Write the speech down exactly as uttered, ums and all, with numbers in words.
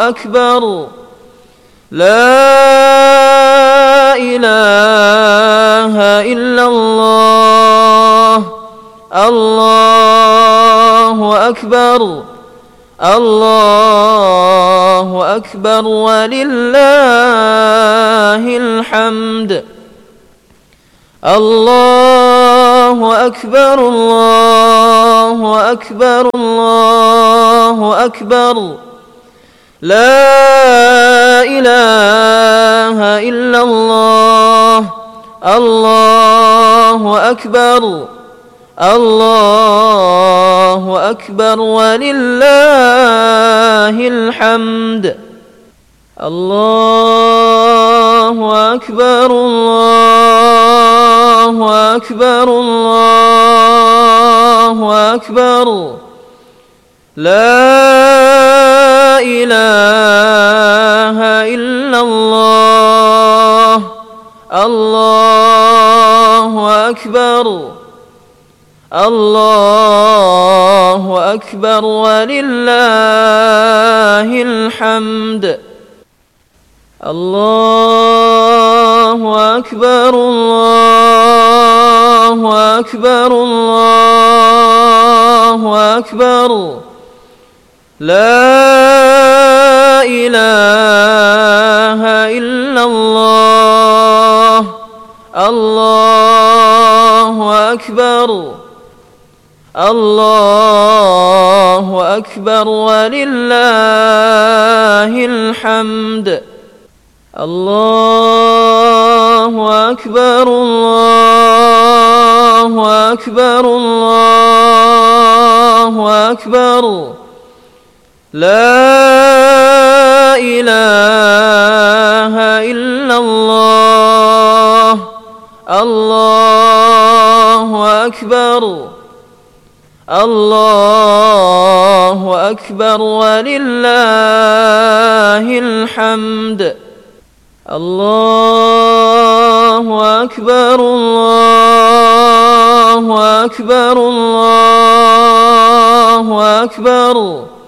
أكبر لا إله إلا الله الله أكبر الله أكبر ولله الحمد الله أكبر الله أكبر الله أكبر لا إله إلا الله الله أكبر الله أكبر ولله الحمد الله أكبر الله أكبر الله أكبر لا إله إلا الله الله أكبر الله أكبر ولله الحمد الله أكبر الله أكبر الله أكبر لا إله إلا الله الله أكبر الله أكبر ولله الحمد الله أكبر الله أكبر الله أكبر لا إله إلا الله الله أكبر الله أكبر ولله الحمد الله أكبر الله أكبر الله أكبر